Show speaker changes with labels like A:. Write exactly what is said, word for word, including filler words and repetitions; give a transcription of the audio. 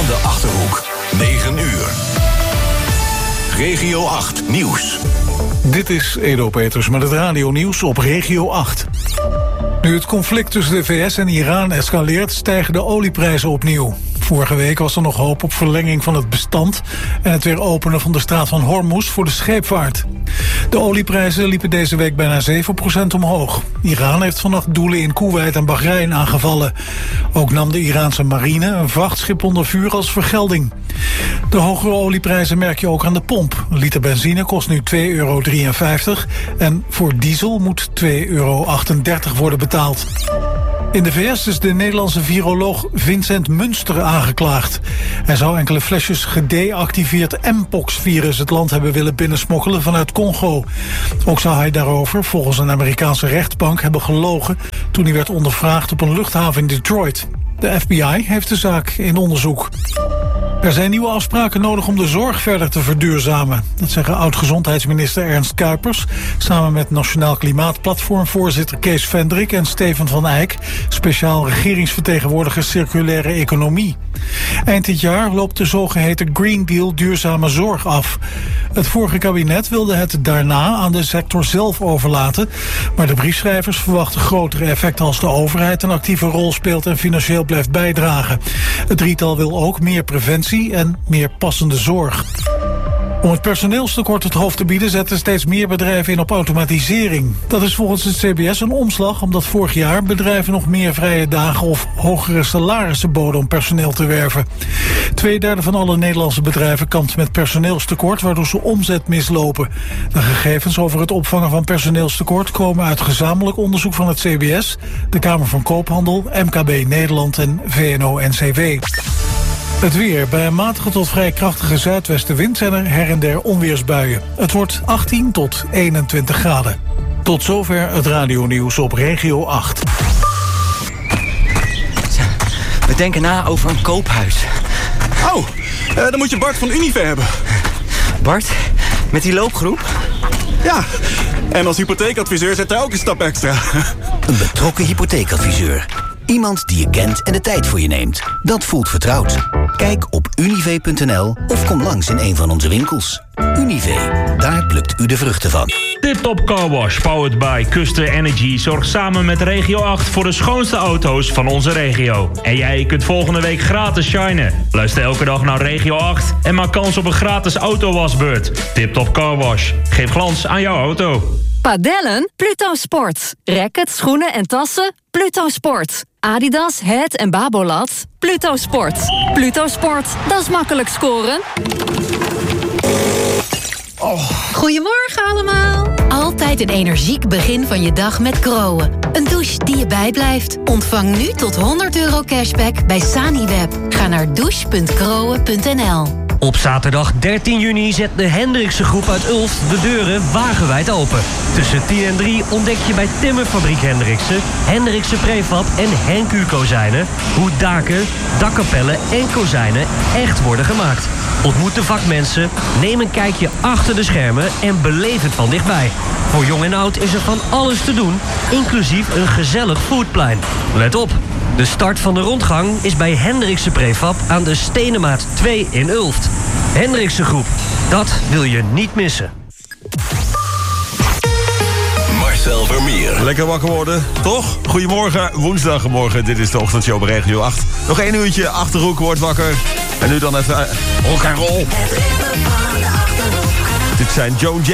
A: de Achterhoek. negen uur. Regio acht Nieuws.
B: Dit is Edo Peters met het radionieuws op Regio acht. Nu het conflict tussen de V S en Iran escaleert, stijgen de olieprijzen opnieuw. Vorige week was er nog hoop op verlenging van het bestand en het weer openen van de straat van Hormuz voor de scheepvaart. De olieprijzen liepen deze week bijna zeven procent omhoog. Iran heeft vannacht doelen in Koeweit en Bahrein aangevallen. Ook nam de Iraanse marine een vrachtschip onder vuur als vergelding. De hogere olieprijzen merk je ook aan de pomp. Een liter benzine kost nu twee euro drieënvijftig en voor diesel moet twee euro achtendertig worden betaald. In de V S is de Nederlandse viroloog Vincent Munster aangeklaagd. Hij zou enkele flesjes gedeactiveerd mpox-virus het land hebben willen binnensmokkelen vanuit Congo. Ook zou hij daarover, volgens een Amerikaanse rechtbank, hebben gelogen toen hij werd ondervraagd op een luchthaven in Detroit. De F B I heeft de zaak in onderzoek. Er zijn nieuwe afspraken nodig om de zorg verder te verduurzamen. Dat zeggen oud-gezondheidsminister Ernst Kuipers samen met Nationaal Klimaatplatformvoorzitter Kees Vendrik en Steven van Eyck, speciaal regeringsvertegenwoordiger circulaire economie. Eind dit jaar loopt de zogeheten Green Deal duurzame zorg af. Het vorige kabinet wilde het daarna aan de sector zelf overlaten, maar de briefschrijvers verwachten grotere effecten als de overheid een actieve rol speelt en financieel blijft bijdragen. Het drietal wil ook meer preventie en meer passende zorg. Om het personeelstekort het hoofd te bieden zetten steeds meer bedrijven in op automatisering. Dat is volgens het C B S een omslag omdat vorig jaar bedrijven nog meer vrije dagen of hogere salarissen boden om personeel te werven. Tweederde van alle Nederlandse bedrijven kampt met personeelstekort waardoor ze omzet mislopen. De gegevens over het opvangen van personeelstekort komen uit gezamenlijk onderzoek van het C B S, de Kamer van Koophandel, M K B Nederland en V N O N C W. Het weer. Bij een matige tot vrij krachtige zuidwestenwind zijn er her en der onweersbuien. Het wordt achttien tot eenentwintig graden. Tot zover het radionieuws op Regio acht.
C: We denken na over een koophuis.
D: Oh, uh, dan moet je Bart van Unive hebben.
C: Bart? Met die loopgroep?
D: Ja, en als hypotheekadviseur zet hij ook een stap extra.
E: Een betrokken hypotheekadviseur. Iemand die je kent en de tijd voor je neemt. Dat voelt vertrouwd. Kijk op unive punt n l of kom langs in een van onze winkels. Unive, daar plukt u de vruchten van.
F: Tip-top Car Wash, powered by Custer Energy, zorgt samen met Regio acht voor de schoonste auto's van onze regio. En jij kunt volgende week gratis shinen. Luister elke dag naar Regio acht en maak kans op een gratis autowasbeurt. Tip-top Car Wash, geef glans aan jouw auto.
G: Padellen? Pluto Sport. Rackets, schoenen en tassen? Pluto Sport. Adidas, Het en Babolat? Pluto Sport. Pluto Sport, dat is makkelijk scoren.
H: Oh. Goedemorgen allemaal. Altijd een energiek begin van je dag met Groen. Een douche die je bijblijft. Ontvang nu tot honderd euro cashback bij Saniweb. Ga naar douche punt groen punt n l.
I: Op zaterdag dertien juni zet de Hendrikse Groep uit Ulft de deuren wagenwijd open. Tussen tien en drie ontdek je bij Timmerfabriek Hendrikse, Hendrikse Prefab en Henku Kozijnen hoe daken, dakkapellen en kozijnen echt worden gemaakt. Ontmoet de vakmensen, neem een kijkje achter de schermen en beleef het van dichtbij. Voor jong en oud is er van alles te doen, inclusief een gezellig foodplein. Let op! De start van de rondgang is bij Hendrikse Prefab aan de Stenemaat twee in Ulft. Hendrikse Groep, dat wil je niet missen.
A: Marcel Vermeer.
J: Lekker wakker worden, toch? Goedemorgen, woensdagmorgen. Dit is de ochtendshow bij Regio acht. Nog één uurtje, Achterhoek wordt wakker. En nu dan even rock and roll. Dit zijn Joan Jett.